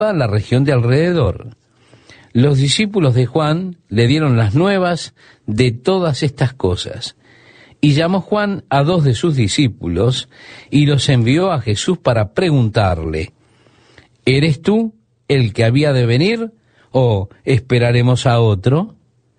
la región de alrededor. Los discípulos de Juan le dieron las nuevas de todas estas cosas. Y llamó Juan a 2 de sus discípulos y los envió a Jesús para preguntarle: ¿eres tú el que había de venir o esperaremos a otro?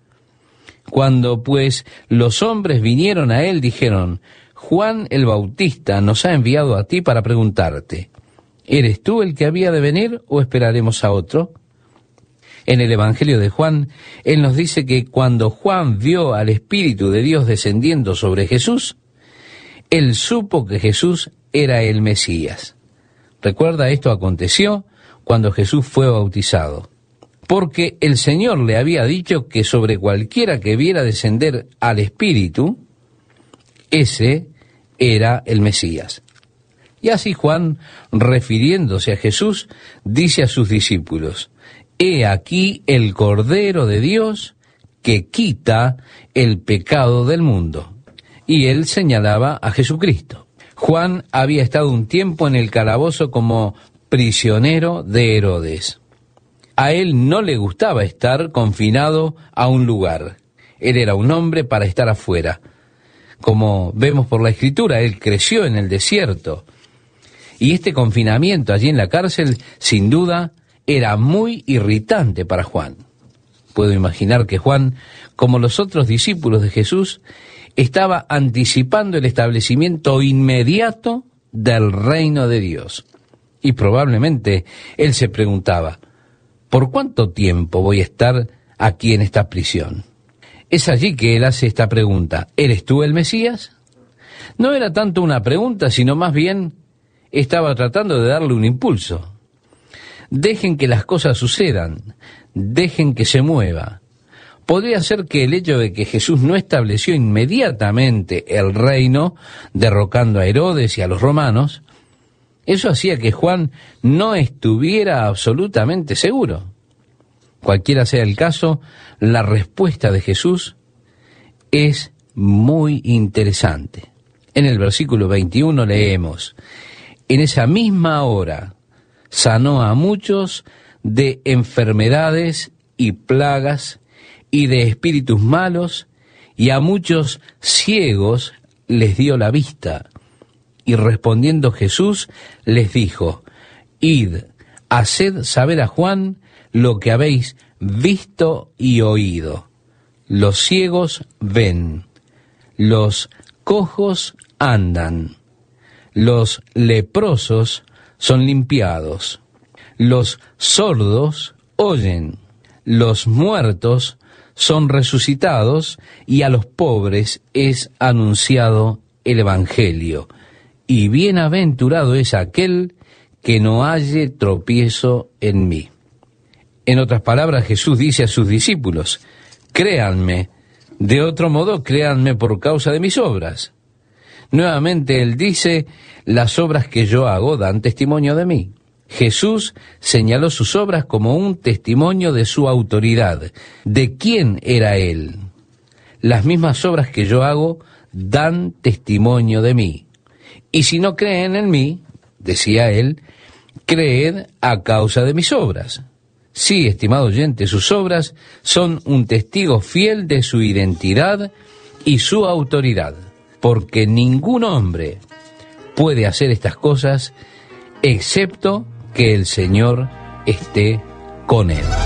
Cuando pues los hombres vinieron a él, dijeron: Juan el Bautista nos ha enviado a ti para preguntarte: ¿eres tú el que había de venir o esperaremos a otro? En el Evangelio de Juan, él nos dice que cuando Juan vio al Espíritu de Dios descendiendo sobre Jesús, él supo que Jesús era el Mesías. Recuerda, esto aconteció cuando Jesús fue bautizado, porque el Señor le había dicho que sobre cualquiera que viera descender al Espíritu, ese era el Mesías. Y así Juan, refiriéndose a Jesús, dice a sus discípulos: He aquí el Cordero de Dios que quita el pecado del mundo. Y él señalaba a Jesucristo. Juan había estado un tiempo en el calabozo como prisionero de Herodes. A él no le gustaba estar confinado a un lugar. Él era un hombre para estar afuera. Como vemos por la Escritura, él creció en el desierto. Y este confinamiento allí en la cárcel, sin duda, era muy irritante para Juan. Puedo imaginar que Juan, como los otros discípulos de Jesús, estaba anticipando el establecimiento inmediato del reino de Dios. Y probablemente él se preguntaba: ¿por cuánto tiempo voy a estar aquí en esta prisión? Es allí que él hace esta pregunta: ¿eres tú el Mesías? No era tanto una pregunta, sino más bien estaba tratando de darle un impulso. Dejen que las cosas sucedan, dejen que se mueva. Podría ser que el hecho de que Jesús no estableció inmediatamente el reino, derrocando a Herodes y a los romanos, eso hacía que Juan no estuviera absolutamente seguro. Cualquiera sea el caso, la respuesta de Jesús es muy interesante. En el versículo 21 leemos: En esa misma hora sanó a muchos de enfermedades y plagas y de espíritus malos, y a muchos ciegos les dio la vista. Y respondiendo Jesús les dijo: Id, haced saber a Juan lo que habéis visto y oído. Los ciegos ven, los cojos andan, los leprosos son limpiados, los sordos oyen, los muertos son resucitados, y a los pobres es anunciado el Evangelio. Y bienaventurado es aquel que no halle tropiezo en mí. En otras palabras, Jesús dice a sus discípulos: créanme, de otro modo créanme por causa de mis obras. Nuevamente él dice: las obras que yo hago dan testimonio de mí. Jesús señaló sus obras como un testimonio de su autoridad, de quién era él. Las mismas obras que yo hago dan testimonio de mí. Y si no creen en mí, decía él, creed a causa de mis obras. Sí, estimado oyente, sus obras son un testigo fiel de su identidad y su autoridad, porque ningún hombre puede hacer estas cosas excepto que el Señor esté con él.